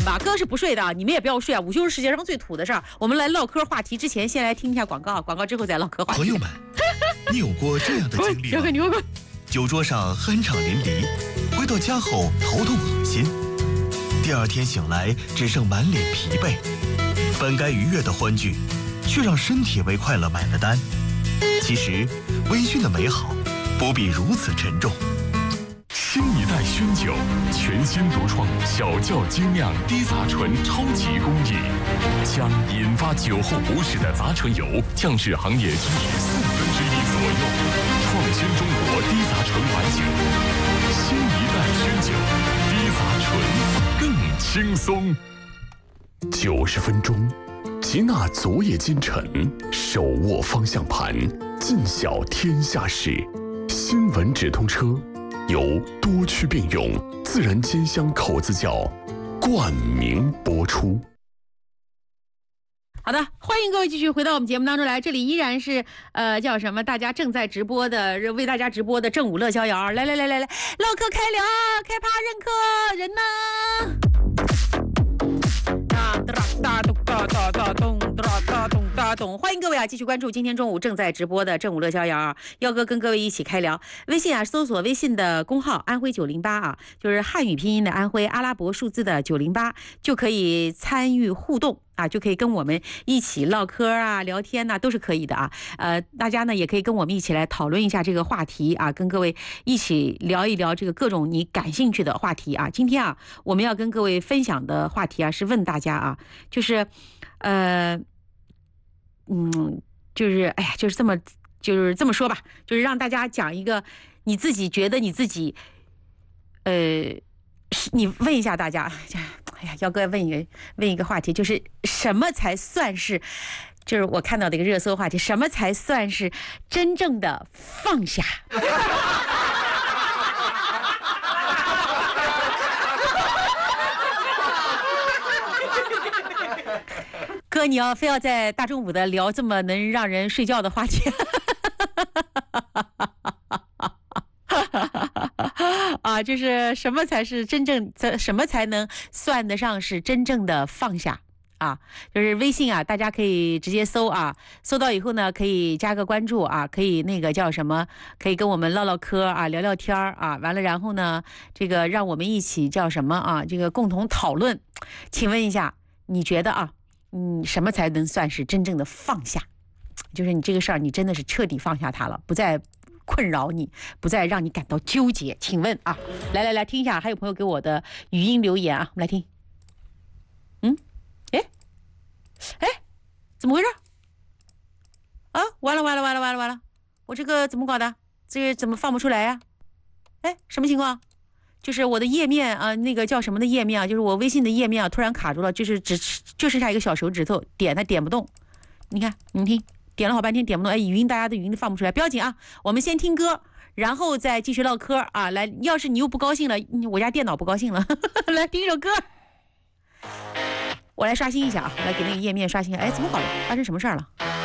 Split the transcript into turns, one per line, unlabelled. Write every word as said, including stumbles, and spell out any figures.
吧。哥是不睡的啊，你们也不要睡啊。午休是世界上最土的事儿。我们来唠嗑话题之前，先来听一下广告，广告之后再唠嗑话题。
朋友们，你有过这样的经历吗？
你给我
酒桌上酣畅淋漓，回到家后头痛恶心，第二天醒来只剩满脸疲惫，本该愉悦的欢聚，却让身体为快乐买了单。其实，微醺的美好不必如此沉重。
新一代熏酒，全新独创小窖精酿低杂醇超级工艺，将引发酒后不适的杂醇油降至行业均值四分之一左右，创新中国低杂醇白酒。新一代熏酒，低杂醇更轻松。九十分钟，吉纳昨夜今晨，手握方向盘，尽晓天下事。新闻直通车。由多区并用自然兼香口子窖冠名播出。
好的，欢迎各位继续回到我们节目当中来，这里依然是呃叫什么？大家正在直播的，为大家直播的正午乐逍遥。来来来来来，唠嗑开聊，开趴认可人呢？哒哒哒咚哒哒哒咚哒哒咚哒咚，欢迎各位啊，继续关注今天中午正在直播的正午乐逍遥啊，耀哥跟各位一起开聊。微信啊，搜索微信的公号安徽九零八啊，就是汉语拼音的安徽，阿拉伯数字的九零八，就可以参与互动。啊，就可以跟我们一起唠嗑啊、聊天呐、啊，都是可以的啊。呃，大家呢也可以跟我们一起来讨论一下这个话题啊，跟各位一起聊一聊这个各种你感兴趣的话题啊。今天啊，我们要跟各位分享的话题啊，是问大家啊，就是，呃，嗯，就是哎呀，就是这么，就是这么说吧，就是让大家讲一个你自己觉得你自己，呃，你问一下大家。哎呀，耀哥问一个问一个话题，就是什么才算是，就是我看到的一个热搜话题，什么才算是真正的放下？哥，你要非要在大中午的聊这么能让人睡觉的话题？啊，就是什么才是真正，什么才能算得上是真正的放下啊？就是微信啊，大家可以直接搜啊，搜到以后呢，可以加个关注啊，可以那个叫什么，可以跟我们唠唠嗑啊，聊聊天啊，完了然后呢，这个让我们一起叫什么啊？这个共同讨论。请问一下，你觉得啊，嗯，什么才能算是真正的放下？就是你这个事儿，你真的是彻底放下它了，不再困扰你，不再让你感到纠结。请问啊，来来来，听一下，还有朋友给我的语音留言啊，我们来听。嗯，哎，哎，怎么回事？啊，完了完了完了完了完了，我这个怎么搞的？这个怎么放不出来呀？哎，什么情况？就是我的页面啊，那个叫什么的页面啊，就是我微信的页面啊，突然卡住了，就是只就剩下一个小手指头，点它点不动。你看，你们听。点了好半天点不动，哎，语音大家的语音都放不出来，不要紧啊，我们先听歌，然后再继续唠嗑啊。来，要是你又不高兴了，我家电脑不高兴了，呵呵，来听一首歌。我来刷新一下啊，来给那个页面刷新一下。哎，怎么搞的？发生什么事儿了？